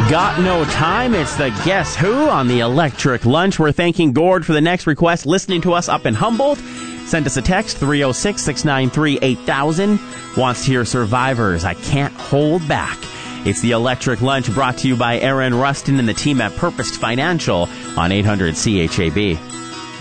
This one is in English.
Got no time? It's the Guess Who on the Electric Lunch. We're thanking Gord for the next request, listening to us up in Humboldt. Send us a text, 306-693-8000. Wants to hear Survivors, I Can't Hold Back. It's the Electric Lunch, brought to you by Aaron Rustin and the team at Purposed Financial on 800 CHAB.